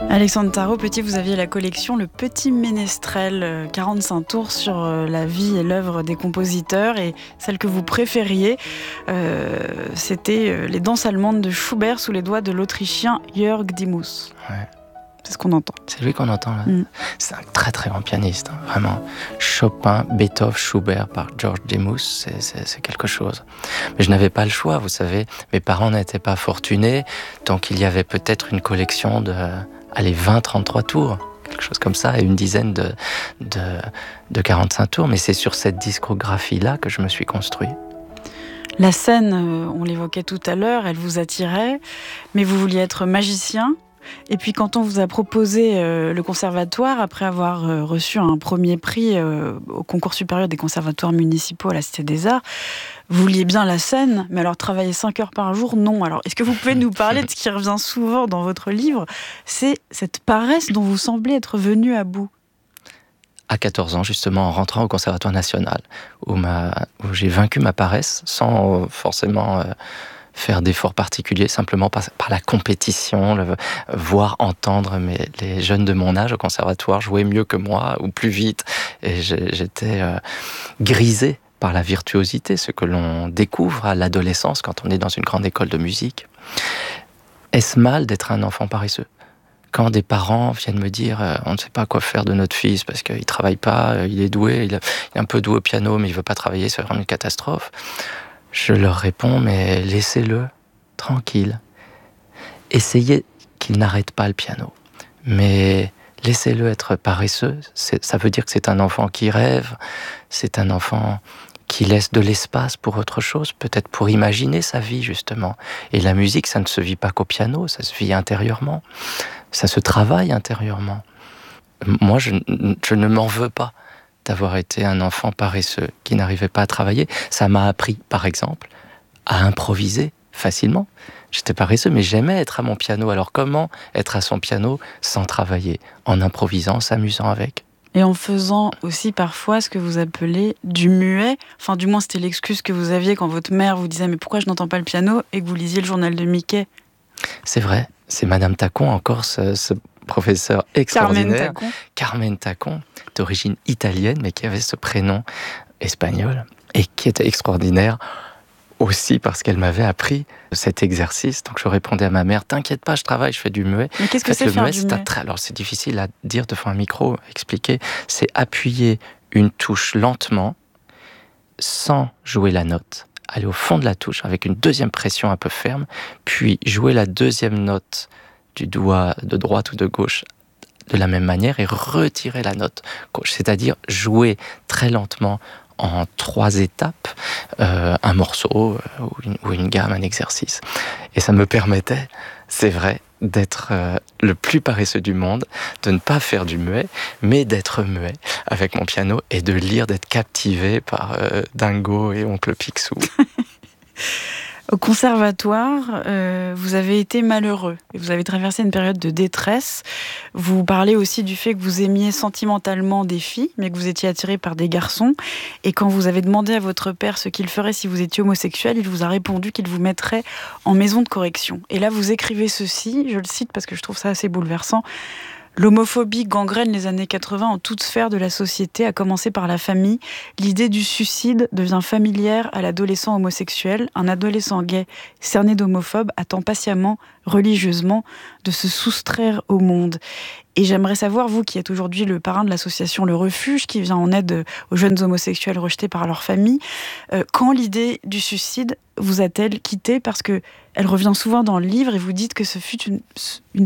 Alexandre Tarot, petit, vous aviez la collection Le Petit Ménestrel, 45 tours sur la vie et l'œuvre des compositeurs, et celle que vous préfériez, c'était Les danses allemandes de Schubert sous les doigts de l'Autrichien Jörg Dimus. Ouais. C'est ce qu'on entend. C'est lui qu'on entend là. C'est un très très grand pianiste, hein, vraiment. Chopin, Beethoven, Schubert par George Demus, c'est quelque chose. Mais je n'avais pas le choix, vous savez. Mes parents n'étaient pas fortunés, donc il y avait peut-être une collection de 20-33 tours, quelque chose comme ça, et une dizaine de 45 tours. Mais c'est sur cette discographie-là que je me suis construit. La scène, on l'évoquait tout à l'heure, elle vous attirait, mais vous vouliez être magicien. Et puis quand on vous a proposé le conservatoire, après avoir reçu un premier prix au concours supérieur des conservatoires municipaux à la Cité des Arts, vous vouliez bien la scène, mais alors travailler 5 heures par jour, non. Alors est-ce que vous pouvez nous parler de ce qui revient souvent dans votre livre, c'est cette paresse dont vous semblez être venu à bout? À 14 ans, justement, en rentrant au Conservatoire national, où j'ai vaincu ma paresse sans forcément faire d'efforts particuliers, simplement par la compétition, voir, entendre les jeunes de mon âge au conservatoire jouer mieux que moi, ou plus vite. Et j'étais grisé par la virtuosité, ce que l'on découvre à l'adolescence quand on est dans une grande école de musique. Est-ce mal d'être un enfant paresseux ? Quand des parents viennent me dire on ne sait pas quoi faire de notre fils parce qu'il ne travaille pas, il est doué, il est un peu doué au piano, mais il ne veut pas travailler, c'est vraiment une catastrophe. Je leur réponds, mais laissez-le tranquille. Essayez qu'il n'arrête pas le piano. Mais laissez-le être paresseux. Ça veut dire que c'est un enfant qui rêve, c'est un enfant qui laisse de l'espace pour autre chose, peut-être pour imaginer sa vie, justement. Et la musique, ça ne se vit pas qu'au piano, ça se vit intérieurement. Ça se travaille intérieurement. Moi, je ne m'en veux pas d'avoir été un enfant paresseux qui n'arrivait pas à travailler. Ça m'a appris, par exemple, à improviser facilement. J'étais paresseux, mais j'aimais être à mon piano. Alors comment être à son piano sans travailler? En improvisant, en s'amusant avec. Et en faisant aussi parfois ce que vous appelez du muet. Enfin, du moins, c'était l'excuse que vous aviez quand votre mère vous disait « Mais pourquoi je n'entends pas le piano ?» et que vous lisiez le journal de Mickey. C'est vrai, c'est Madame Tacon, encore ce professeur extraordinaire. Carmen Tacon, d'origine italienne, mais qui avait ce prénom espagnol, et qui était extraordinaire aussi parce qu'elle m'avait appris cet exercice. Donc je répondais à ma mère, t'inquiète pas, je travaille, je fais du muet. Mais qu'est-ce que c'est faire du muet ? Alors c'est difficile à dire devant un micro, expliquer. C'est appuyer une touche lentement, sans jouer la note. Aller au fond de la touche avec une deuxième pression un peu ferme, puis jouer la deuxième note du doigt de droite ou de gauche de la même manière et retirer la note gauche. C'est-à-dire jouer très lentement en 3 étapes un morceau ou une gamme, un exercice. Et ça me permettait, c'est vrai, d'être le plus paresseux du monde, de ne pas faire du muet, mais d'être muet avec mon piano et de lire, d'être captivé par Dingo et Oncle Picsou. Au conservatoire, vous avez été malheureux et vous avez traversé une période de détresse. Vous parlez aussi du fait que vous aimiez sentimentalement des filles, mais que vous étiez attiré par des garçons. Et quand vous avez demandé à votre père ce qu'il ferait si vous étiez homosexuel, il vous a répondu qu'il vous mettrait en maison de correction. Et là, vous écrivez ceci, je le cite parce que je trouve ça assez bouleversant. L'homophobie gangrène les années 80 en toute sphère de la société, à commencer par la famille. L'idée du suicide devient familière à l'adolescent homosexuel. Un adolescent gay cerné d'homophobe attend patiemment, religieusement, de se soustraire au monde. Et j'aimerais savoir, vous qui êtes aujourd'hui le parrain de l'association Le Refuge, qui vient en aide aux jeunes homosexuels rejetés par leur famille, quand l'idée du suicide vous a-t-elle quitté? Parce qu'elle revient souvent dans le livre et vous dites que ce fut une